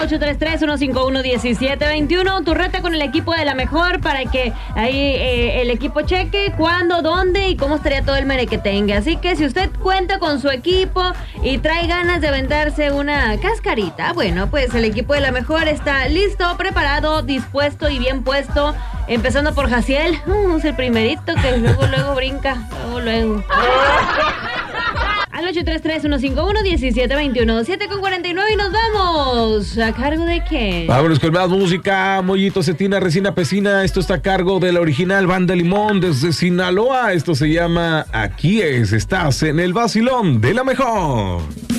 833-151-1721. Tu reta con el equipo de la mejor para que ahí el equipo cheque cuándo, dónde y cómo estaría todo el merequetengue. Así que si usted cuenta con su equipo y trae ganas de aventarse una cascarita, bueno, pues el equipo de la mejor está listo, preparado, dispuesto y bien puesto. Empezando por Jaciel, es el primerito que luego brinca, luego. Al 833-151-1721, 7:49 y nos vamos. ¿A cargo de quién? Vámonos con más música. Mollito, Cetina, Resina, Pesina. Esto está a cargo de la original Banda Limón desde Sinaloa. Esto se llama Aquí es, estás en el vacilón de la mejor.